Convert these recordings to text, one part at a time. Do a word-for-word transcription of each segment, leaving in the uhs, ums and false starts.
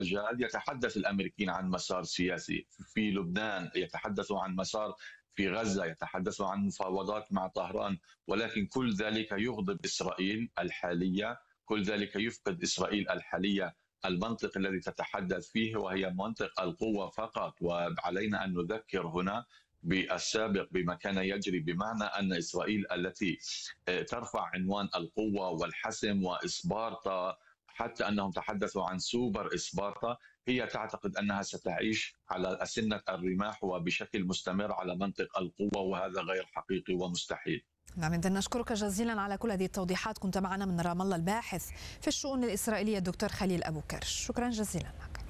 المجال يتحدث الأمريكيين عن مسار سياسي في لبنان، يتحدثوا عن مسار في غزة، يتحدثوا عن مفاوضات مع طهران، ولكن كل ذلك يغضب إسرائيل الحالية، كل ذلك يفقد إسرائيل الحالية المنطق الذي تتحدث فيه، وهي منطق القوة فقط. وعلينا أن نذكر هنا بالسابق بما كان يجري، بمعنى أن إسرائيل التي ترفع عنوان القوة والحسم وإسبارتا، حتى أنهم تحدثوا عن سوبر إسبارتا، هي تعتقد أنها ستعيش على أسنة الرماح وبشكل مستمر على منطق القوة، وهذا غير حقيقي ومستحيل. نعم، إذن نشكرك جزيلا على كل هذه التوضيحات. كنت معنا من رام الله الباحث في الشؤون الإسرائيلية الدكتور خليل أبو كرش، شكرا جزيلا لك.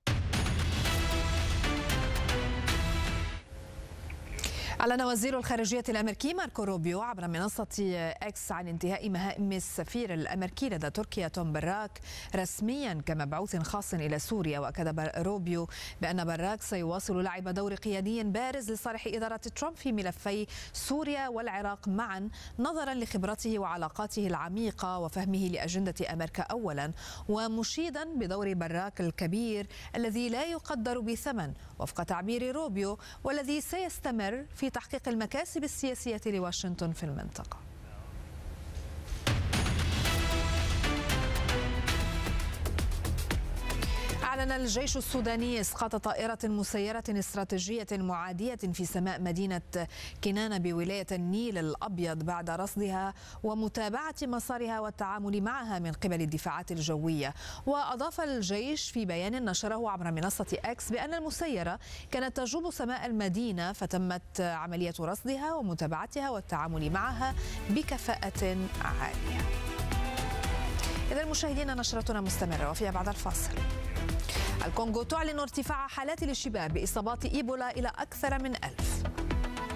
أعلن وزير الخارجية الأمريكي ماركو روبيو عبر منصة إكس عن انتهاء مهام السفير الأمريكي لدى تركيا توم براك رسميا كمبعوث خاص إلى سوريا. وأكد روبيو بأن براك سيواصل لعب دور قيادي بارز لصالح إدارة ترامب في ملفي سوريا والعراق معا، نظرا لخبرته وعلاقاته العميقة وفهمه لأجندة أمريكا أولا، ومشيدا بدور براك الكبير الذي لا يقدر بثمن وفق تعبير روبيو، والذي سيستمر في تحقيق المكاسب السياسية لواشنطن في المنطقة. أعلن الجيش السوداني إسقاط طائرة مسيرة استراتيجية معادية في سماء مدينة كنانة بولاية النيل الأبيض بعد رصدها ومتابعة مسارها والتعامل معها من قبل الدفاعات الجوية. وأضاف الجيش في بيان نشره عبر منصة إكس بأن المسيرة كانت تجوب سماء المدينة، فتمت عملية رصدها ومتابعتها والتعامل معها بكفاءة عالية. إذا مشاهدينا، نشرتنا مستمرة وفيها بعد الفاصل. الكونغو تعلن ارتفاع حالات الاشتباه بإصابات إيبولا إلى أكثر من ألف.